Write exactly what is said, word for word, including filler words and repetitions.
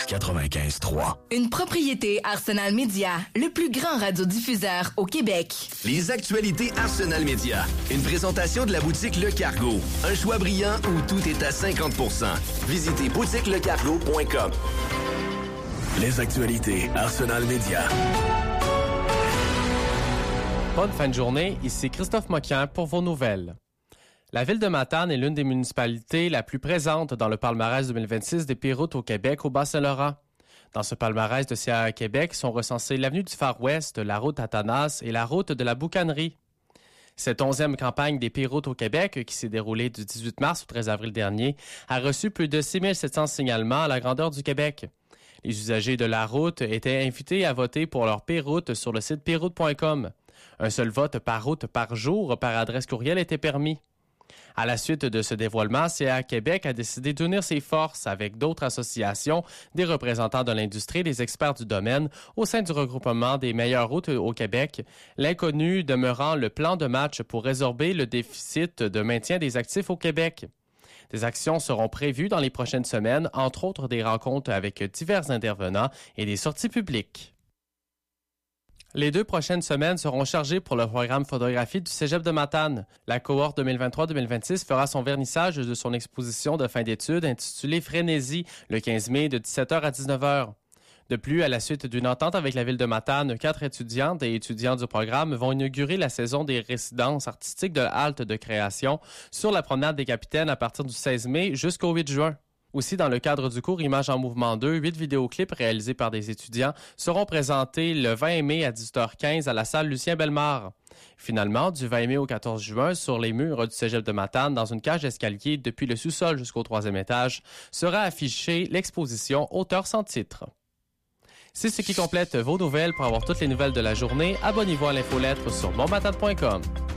quatre-vingt-quinze trois. Une propriété Arsenal Média, le plus grand radiodiffuseur au Québec. Les actualités Arsenal Média. Une présentation de la boutique Le Cargo. Un choix brillant où tout est à cinquante pour cent. Visitez boutique le cargo point com. Les actualités Arsenal Média. Bonne fin de journée, ici Christophe Moquin pour vos nouvelles. La ville de Matane est l'une des municipalités la plus présente dans le palmarès deux mille vingt-six des pires routes au Québec au Bas-Saint-Laurent. Dans ce palmarès de C A A Québec sont recensées l'avenue du Far-Ouest, la route Athanas et la route de la Boucanerie. Cette onzième campagne des pires routes au Québec, qui s'est déroulée du dix-huit mars au treize avril dernier, a reçu plus de six mille sept cents signalements à la grandeur du Québec. Les usagers de la route étaient invités à voter pour leur pire route sur le site pire route point com. Un seul vote par route par jour par adresse courriel était permis. À la suite de ce dévoilement, C A A Québec a décidé d'unir ses forces avec d'autres associations, des représentants de l'industrie et des experts du domaine au sein du regroupement des meilleures routes au Québec, l'inconnu demeurant le plan de match pour résorber le déficit de maintien des actifs au Québec. Des actions seront prévues dans les prochaines semaines, entre autres des rencontres avec divers intervenants et des sorties publiques. Les deux prochaines semaines seront chargées pour le programme photographie du Cégep de Matane. La cohorte deux mille vingt-trois deux mille vingt-six fera son vernissage de son exposition de fin d'études intitulée Frénésie le quinze mai de dix-sept heures à dix-neuf heures. De plus, à la suite d'une entente avec la ville de Matane, quatre étudiantes et étudiants du programme vont inaugurer la saison des résidences artistiques de halte de création sur la promenade des Capitaines à partir du seize mai jusqu'au huit juin. Aussi, dans le cadre du cours Images en mouvement deux, huit vidéoclips réalisés par des étudiants seront présentés le vingt mai à dix-huit heures quinze à la salle Lucien Bellemare. Finalement, du vingt mai au quatorze juin, sur les murs du Cégep de Matane, dans une cage d'escalier depuis le sous-sol jusqu'au troisième étage, sera affichée l'exposition Auteurs sans titre. C'est ce qui complète vos nouvelles. Pour avoir toutes les nouvelles de la journée, abonnez-vous à l'infolettre sur bonmatane point com.